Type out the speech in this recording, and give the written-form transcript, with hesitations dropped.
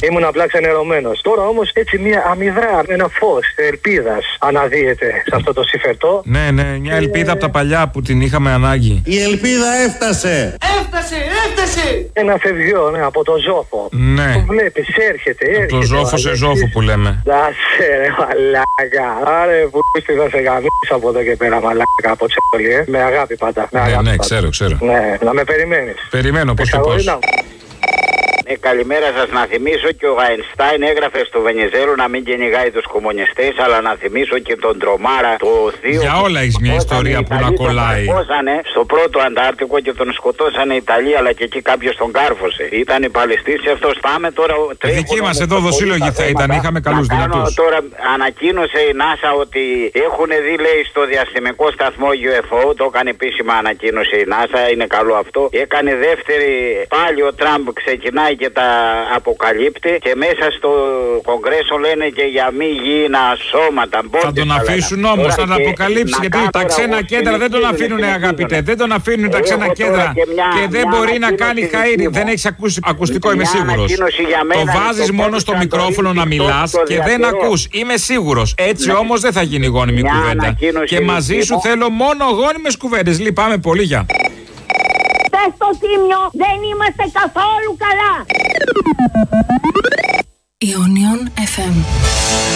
Ήμουν απλά ξενερωμένος. Τώρα όμως έτσι μια αμυδρά, ένα φως ελπίδας αναδύεται σε αυτό το συμφερτό. Ναι, μια ελπίδα από τα παλιά που την είχαμε ανάγκη. Η ελπίδα έφτασε! Έφτασε! Ένα φευγιό, ναι, από το Ζόφο. Ναι. Το βλέπεις, έρχεται. Από το Ζόφο σε Ζόφο που λέμε. Δάσε ρε μαλάκα. Άρε που θα σε γαμίσω από εδώ και πέρα μαλάκα από τσέπολη, Με αγάπη πάντα. Ναι, ξέρω. Ναι, να με περιμένεις. Περιμένω, πώς και πώς. Καλημέρα σας. Να θυμίσω και ο Αϊνστάιν έγραφε στο Βενιζέλο να μην κυνηγάει τους κομμουνιστές, αλλά να θυμίσω και τον Τρομάρα, το θείο. Για όλα έχεις μια ιστορία που να κολλάει. Τον σκοτώσανε στο πρώτο Αντάρτικο και τον σκοτώσανε οι Ιταλοί, αλλά και εκεί κάποιος τον κάρφωσε. Ήταν οι Παλαιστίνοι, αυτός πάμε τώρα. Οι δικοί μας εδώ δοσύλλογοι θα ήταν, είχαμε καλούς δυνατούς. Τώρα ανακοίνωσε η NASA ότι έχουν δει, λέει, στο διαστημικό σταθμό UFO. Το έκανε επίσημα ανακοίνωση η NASA, είναι καλό αυτό. Έκανε δεύτερη, πάλι ο Τραμπ ξεκινάει και τα αποκαλύπτει και μέσα στο Κογκρέσο λένε και για μη γήινα σώματα. Θα τον αφήσουν όμως να τα αποκαλύψει, γιατί τα ξένα κέντρα δεν τον αφήνουν, αγαπητέ. Δεν τον αφήνουν τα ξένα κέντρα και δεν μπορεί να κάνει χαΐρι. Δεν έχεις ακούσει ακουστικό, είμαι σίγουρος. Το βάζεις μόνο στο μικρόφωνο να μιλάς και δεν ακούς. Είμαι σίγουρος. Έτσι όμως δεν θα γίνει γόνιμη κουβέντα. Και μαζί σου θέλω μόνο γόνιμες κουβέντες. Λυπάμαι πολύ, γεια. Στο Τίμιο δεν είμαστε καθόλου καλά. Ionion FM.